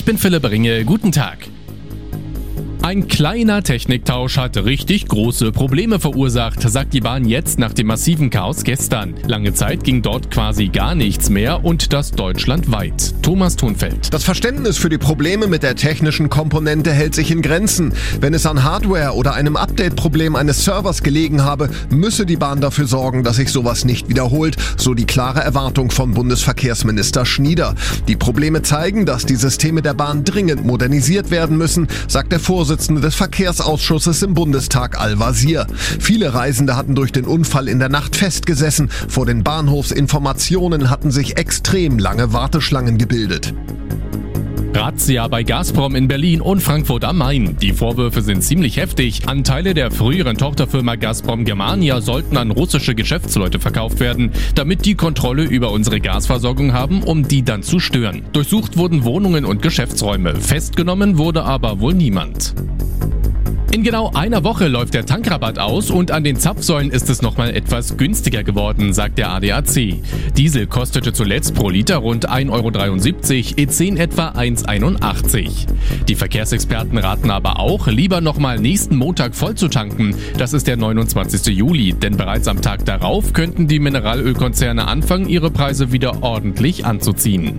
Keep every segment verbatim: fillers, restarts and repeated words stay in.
Ich bin Philipp Ringe, guten Tag. Ein kleiner Techniktausch hat richtig große Probleme verursacht, sagt die Bahn jetzt nach dem massiven Chaos gestern. Lange Zeit ging dort quasi gar nichts mehr und das deutschlandweit. Thomas Thunfeld. Das Verständnis für die Probleme mit der technischen Komponente hält sich in Grenzen. Wenn es an Hardware oder einem Update-Problem eines Servers gelegen habe, müsse die Bahn dafür sorgen, dass sich sowas nicht wiederholt, so die klare Erwartung von Bundesverkehrsminister Schnieder. Die Probleme zeigen, dass die Systeme der Bahn dringend modernisiert werden müssen, sagt der Vorsitzende des Verkehrsausschusses im Bundestag Al-Wazir. Viele Reisende hatten durch den Unfall in der Nacht festgesessen. Vor den Bahnhofsinformationen hatten sich extrem lange Warteschlangen gebildet. Razzia bei Gazprom in Berlin und Frankfurt am Main. Die Vorwürfe sind ziemlich heftig. Anteile der früheren Tochterfirma Gazprom Germania sollten an russische Geschäftsleute verkauft werden, damit die Kontrolle über unsere Gasversorgung haben, um die dann zu stören. Durchsucht wurden Wohnungen und Geschäftsräume. Festgenommen wurde aber wohl niemand. In genau einer Woche läuft der Tankrabatt aus und an den Zapfsäulen ist es nochmal etwas günstiger geworden, sagt der A D A C. Diesel kostete zuletzt pro Liter rund ein Euro dreiundsiebzig, E zehn etwa eins Euro einundachtzig. Die Verkehrsexperten raten aber auch, lieber nochmal nächsten Montag voll zu tanken. Das ist der neunundzwanzigsten Juli, denn bereits am Tag darauf könnten die Mineralölkonzerne anfangen, ihre Preise wieder ordentlich anzuziehen.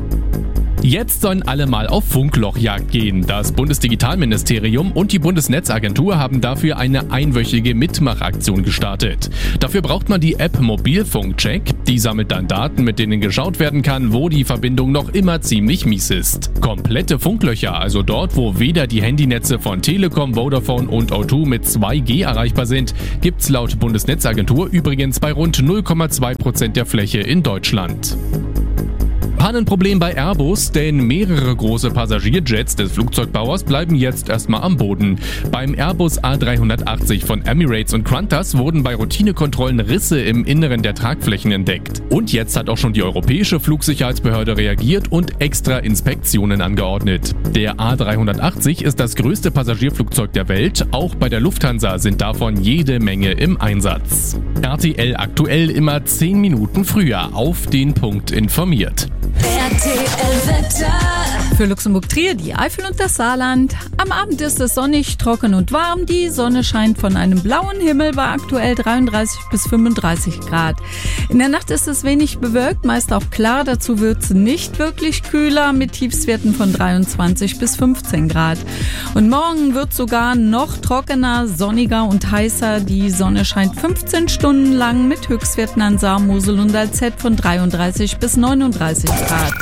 Jetzt sollen alle mal auf Funklochjagd gehen. Das Bundesdigitalministerium und die Bundesnetzagentur haben dafür eine einwöchige Mitmachaktion gestartet. Dafür braucht man die App Mobilfunkcheck. Die sammelt dann Daten, mit denen geschaut werden kann, wo die Verbindung noch immer ziemlich mies ist. Komplette Funklöcher, also dort, wo weder die Handynetze von Telekom, Vodafone und O zwei mit zwei G erreichbar sind, gibt's laut Bundesnetzagentur übrigens bei rund null Komma zwei Prozent der Fläche in Deutschland. Pannenproblem bei Airbus, denn mehrere große Passagierjets des Flugzeugbauers bleiben jetzt erstmal am Boden. Beim Airbus A dreihundertachtzig von Emirates und Qantas wurden bei Routinekontrollen Risse im Inneren der Tragflächen entdeckt. Und jetzt hat auch schon die Europäische Flugsicherheitsbehörde reagiert und extra Inspektionen angeordnet. Der A dreihundertachtzig ist das größte Passagierflugzeug der Welt. Auch bei der Lufthansa sind davon jede Menge im Einsatz. R T L aktuell immer zehn Minuten früher auf den Punkt informiert. R T L-Wetter. Für Luxemburg-Trier, die Eifel und das Saarland. Am Abend ist es sonnig, trocken und warm. Die Sonne scheint von einem blauen Himmel bei aktuell dreiunddreißig bis fünfunddreißig Grad. In der Nacht ist es wenig bewölkt, meist auch klar. Dazu wird es nicht wirklich kühler mit Tiefstwerten von dreiundzwanzig bis fünfzehn Grad. Und morgen wird sogar noch trockener, sonniger und heißer. Die Sonne scheint fünfzehn Stunden lang mit Höchstwerten an Saar, Mosel und Alzett von dreiunddreißig bis neununddreißig Grad.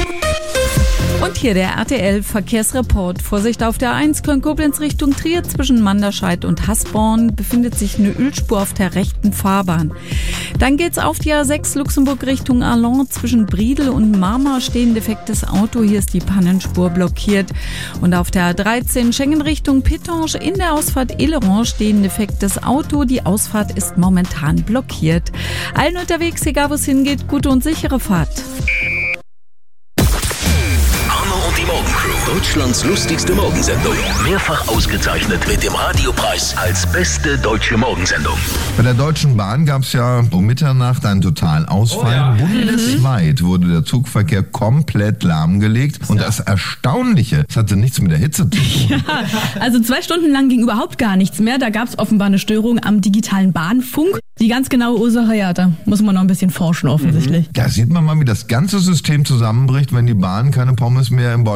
Und hier der R T L-Verkehrsreport. Vorsicht auf der eins, Köln-Koblenz Richtung Trier. Zwischen Manderscheid und Hasborn befindet sich eine Ölspur auf der rechten Fahrbahn. Dann geht's auf die A sechs Luxemburg Richtung Arlon. Zwischen Briedel und Marmar steht ein defektes Auto. Hier ist die Pannenspur blockiert. Und auf der A dreizehn Schengen Richtung Pittange in der Ausfahrt Eleron steht ein defektes Auto. Die Ausfahrt ist momentan blockiert. Allen unterwegs, egal wo es hingeht, gute und sichere Fahrt. Deutschlands lustigste Morgensendung. Mehrfach ausgezeichnet mit dem Radiopreis als beste deutsche Morgensendung. Bei der Deutschen Bahn gab es ja um Mitternacht einen Totalausfall. Oh ja. Bundesweit wurde der Zugverkehr komplett lahmgelegt. Und das Erstaunliche, das hatte nichts mit der Hitze zu tun. Ja, also zwei Stunden lang ging überhaupt gar nichts mehr. Da gab es offenbar eine Störung am digitalen Bahnfunk. Die ganz genaue Ursache, ja, da muss man noch ein bisschen forschen offensichtlich. Da sieht man mal, wie das ganze System zusammenbricht, wenn die Bahn keine Pommes mehr im Bord